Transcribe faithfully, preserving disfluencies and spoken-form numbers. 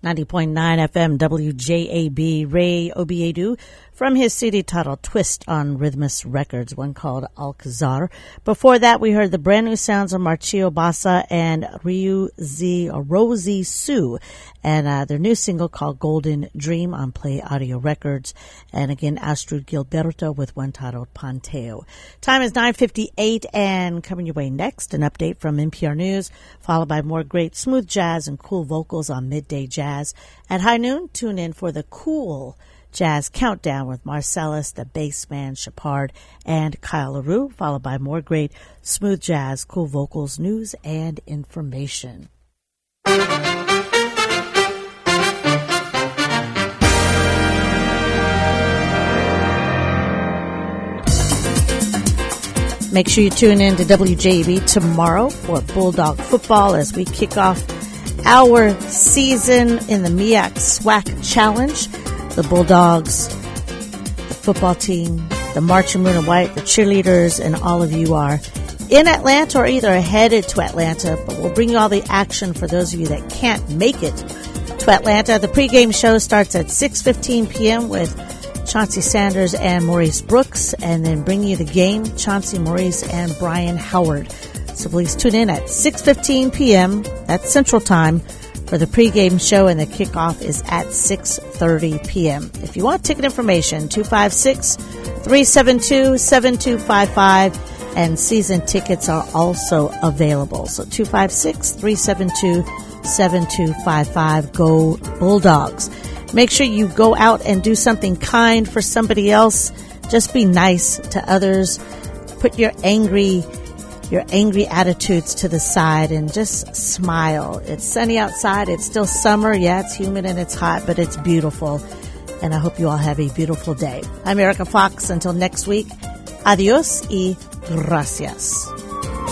ninety point nine F M W J A B. Ray Obiadu from his C D titled Twist on Rhythmus Records, one called Alcazar. Before that, we heard the brand new sounds of Marcio Bassa and Ryu Z, or Rosie Sue, and uh, their new single called Golden Dream on Play Audio Records. And again, Astrid Gilberto with one titled Panteo. Time is nine fifty-eight, and coming your way next, an update from N P R News, followed by more great smooth jazz and cool vocals on Midday Jazz. At high noon, tune in for the Cool Jazz Countdown with Marcellus, the bass man, Shepard, and Kyle LaRue, followed by more great smooth jazz, cool vocals, news, and information. Make sure you tune in to W J A B tomorrow for Bulldog football as we kick off our season in the M I A C SWAC Challenge. The Bulldogs, the football team, the Marching Blue and White, the cheerleaders, and all of you are in Atlanta or either headed to Atlanta, but we'll bring you all the action for those of you that can't make it to Atlanta. The pregame show starts at six fifteen p.m. with Chauncey Sanders and Maurice Brooks, and then bring you the game, Chauncey, Maurice, and Brian Howard. So please tune in at six fifteen p.m. That's Central Time for the pregame show, and the kickoff is at six thirty p.m. If you want ticket information, two five six, three seven two, seven two five five, and season tickets are also available. So two five six, three seven two, seven two five five. Go Bulldogs. Make sure you go out and do something kind for somebody else. Just be nice to others. Put your angry your angry attitudes to the side and just smile. It's sunny outside. It's still summer. Yeah, it's humid and it's hot, but it's beautiful. And I hope you all have a beautiful day. I'm Erica Fox. Until next week, adios y gracias.